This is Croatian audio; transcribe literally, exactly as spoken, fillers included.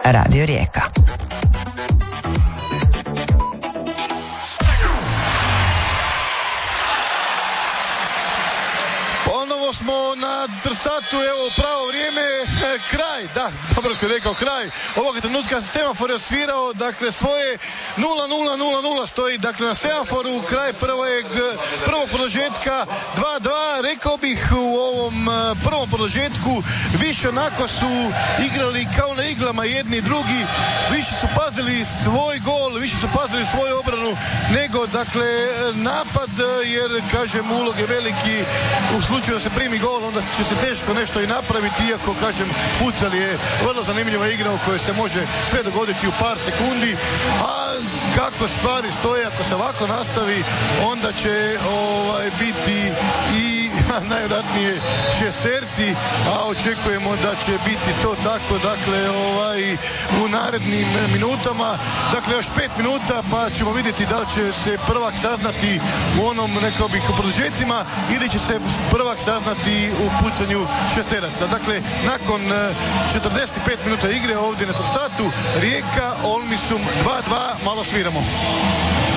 Radio Rijeka. Ponovo smo na Trsatu, evo pravo vrijeme, kraj, da, dobro si rekao, kraj ovoga trenutka. Semafor je svirao, dakle, svoje nula nula nula nula stoji, dakle, na semaforu, kraj prvog, prvog produžetka, dva dva, rekao bih u ovom prvom produžetku, više onako su igrali kao na iglama jedni i drugi, više su pazili svoj gol, više su pazili svoju obranu, nego, dakle, napad, jer, kažem, ulog je veliki, u slučaju da se primi gol, onda će se teško nešto i napraviti, iako, kažem, futsal je vrlo zanimljiva igra u kojoj se može sve dogoditi u par sekundi, a kako stvari stoje, ako se ovako nastavi, onda će ovaj, biti i najvjerojatnije šesterci, a očekujemo da će biti to tako, dakle, ovaj, u narednim minutama, dakle, još pet minuta, pa ćemo vidjeti da li će se prvak saznati u onom, rekao bih, u produžecima, ili će se prvak saznati u pucanju šesteraca. Dakle, nakon četrdeset pet minuta igre ovdje na Trsatu, Rijeka, Olmisum dva dva, malo sviramo.